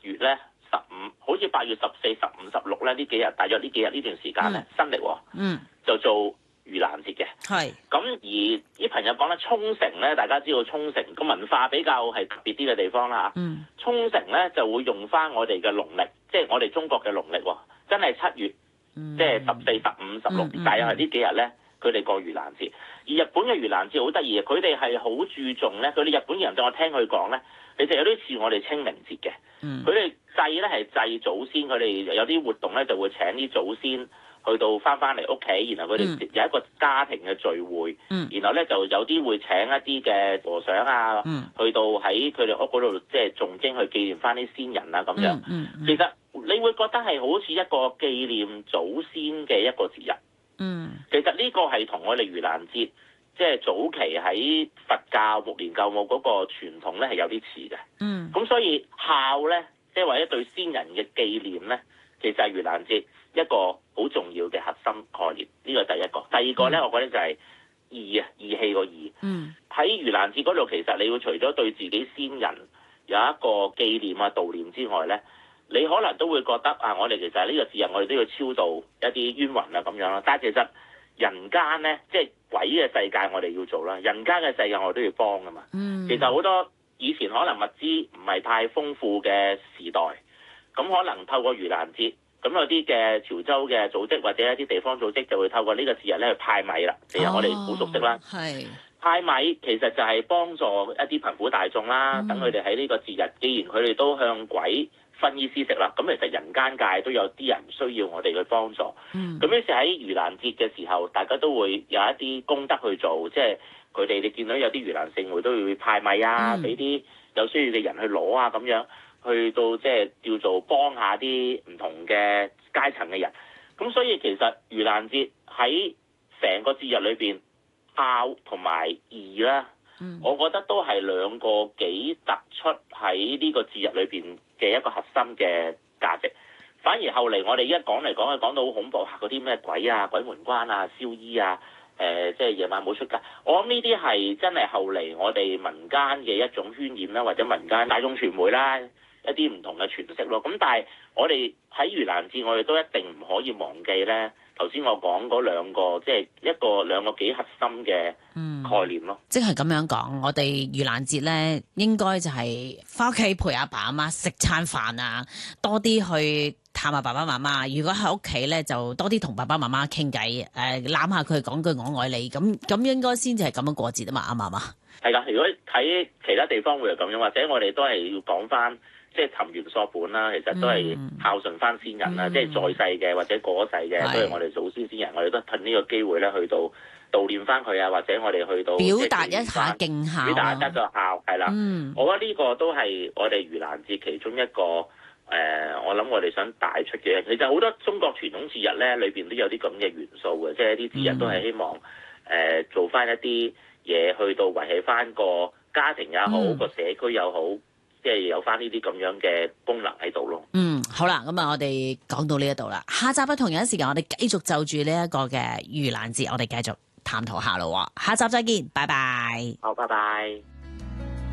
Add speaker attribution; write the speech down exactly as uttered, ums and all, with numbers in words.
Speaker 1: 月咧十五，好似八月十四、十五、十六咧呢幾日，大約呢幾日呢段時間咧，新歷喎，
Speaker 2: 嗯，
Speaker 1: 就做盂蘭節嘅。係。咁而啲朋友講咧，沖繩咧，大家知道沖繩個文化比較係特別啲嘅地方啦。嗯。沖繩咧就會用翻我哋嘅農曆，即係我哋中國嘅農曆喎，真係七月，即係十四、十五、十六，大約係呢幾日咧。佢哋過盂蘭節，而日本嘅盂蘭節好得意嘅，佢哋係好注重咧。佢哋日本人，就我聽佢講咧，其實有啲似我哋清明節嘅。佢哋祭咧係祭祖先，佢哋有啲活動咧就會請啲祖先去到翻翻嚟屋企，然後佢哋有一個家庭嘅聚會。嗯、然後咧就有啲會請一啲嘅和尚啊，嗯、去到喺佢哋屋嗰度即係誦經去紀念翻啲先人啊咁樣。嗯嗯嗯、其實你會覺得係好似一個紀念祖先嘅一個節日。嗯，其實呢個係同我哋盂蘭節，即係早期喺佛教目連救母嗰個傳統咧係有啲似嘅。嗯，咁所以孝咧，即係或者對先人嘅紀念咧，其實係盂蘭節一個好重要嘅核心概念。呢個第一個，第二個咧，嗯、我覺得就係義啊，義氣個義。嗯，喺盂蘭節嗰度，其實你要除咗對自己先人有一個紀念啊、悼念之外咧。你可能都會覺得啊，我哋其實呢個節日我哋都要超度一啲冤魂啊咁樣啦。但係其實人間咧，即係鬼嘅世界我哋要做啦，人間嘅世界我哋都要幫噶嘛。嗯。其實好多以前可能物資唔係太豐富嘅時代，咁可能透過盂蘭節，咁有啲嘅潮州嘅組織或者一啲地方組織就會透過呢個節日咧去派米啦。其實我哋好熟悉啦。係、哦。派米其實就係幫助一啲貧苦大眾啦，等佢哋喺呢個節日，既然佢哋都向鬼分衣施食啦，咁其實人間界都有啲人需要我哋去幫助。嗯，咁於是喺盂蘭節嘅時候，大家都會有一啲功德去做，即係佢哋你見到有啲盂蘭勝會都會派米啊，俾啲、嗯、有需要嘅人去攞啊，咁樣去到即係叫做幫下啲唔同嘅階層嘅人。咁所以其實盂蘭節喺成個節日裏邊，孝同埋義啦。嗯、我覺得都係兩個幾突出喺呢個節日裏邊嘅一個核心嘅價值。反而後嚟我哋一講嚟講去講到好恐怖，嗰啲咩鬼啊、鬼門關啊、燒衣啊、誒、呃、即係夜晚冇出街。我諗呢啲係真係後嚟我哋民間嘅一種渲染啦，或者民間大眾傳媒啦一啲唔同嘅詮釋咯。咁但係我哋喺盂蘭節，我哋都一定唔可以忘記咧。頭先我講嗰兩個，即係一個兩個幾核心嘅概念咯。嗯、即係咁樣講，我哋盂蘭節咧，應該就係翻屋企陪阿爸阿媽食餐飯啊，多啲去探下爸爸媽媽。如果喺屋企咧，就多啲同爸爸媽媽傾偈，誒攬下佢講句我愛你。咁咁應該先至係咁樣過節啊嘛，啱唔啱啊？係㗎，如果喺其他地方會係咁樣，或者我哋都係要講翻。即係尋原溯本啦，其實都係孝順翻先人啦，嗯、即係在世嘅或者過咗世嘅，是都係我哋祖先先人，我哋都趁呢個機會咧去到悼念翻佢啊，或者我哋去到表達一下敬孝，表達一個孝係啦。嗯、我覺得呢個都係我哋盂蘭節其中一個誒、呃，我諗我哋想帶出嘅。其實好多中國傳統節日咧，裏邊都有啲咁嘅元素嘅，即係一啲節日都係希望誒、呃、做翻一啲嘢去到維繫翻個家庭也好，個、嗯、社區又好。即係有翻呢啲咁樣嘅功能喺度咯。嗯，好啦，咁啊，我哋講到呢一度啦。下集不同樣時間，我哋繼續就住呢一個嘅盂蘭節，我哋繼續探討下咯。下集再見，拜拜。好，拜拜。